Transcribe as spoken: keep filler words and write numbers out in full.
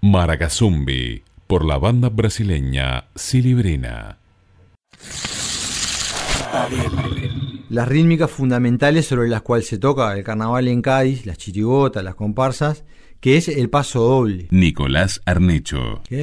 Maracazumbi, por la banda brasileña Silibrina. Las rítmicas fundamentales sobre las cuales se toca el carnaval en Cádiz, las chirigotas, las comparsas, que es el paso doble. Nicolás Arnecho.